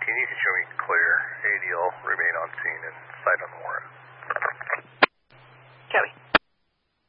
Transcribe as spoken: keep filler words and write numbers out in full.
nineteen, you can show me clear. A D L, remain on scene and sight on the